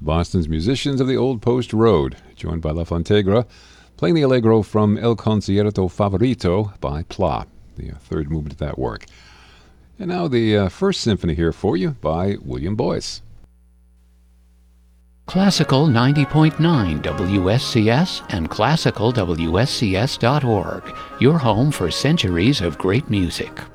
Boston's Musicians of the Old Post Road, joined by La Fontegra, playing the Allegro from El Concierto Favorito by Pla, the third movement of that work. And now the first symphony here for you by William Boyce. Classical 90.9 WSCS and classicalwscs.org, your home for centuries of great music.